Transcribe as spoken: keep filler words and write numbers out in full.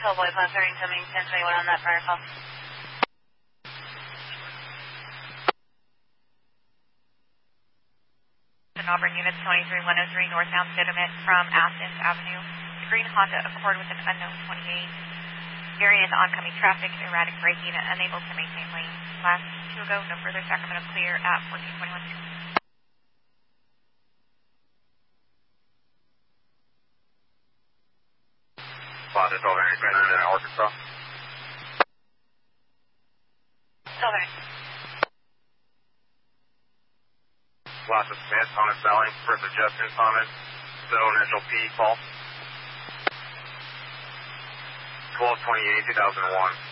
Hellboy Buster incoming ten twenty-one on that prior call. The Auburn units twenty-three one oh three northbound sediment from Athens Avenue. The green Honda Accord with an unknown twenty-eight. Various oncoming traffic, erratic braking, and unable to maintain lane. Last two ago, no further Sacramento clear at fourteen twenty-one. Plaza twelve Center in Arkansas. Silver. Plaza Smith, Thomas Valley, first adjustment, Thomas. So initial P, call. twelve twenty-eight, two thousand one.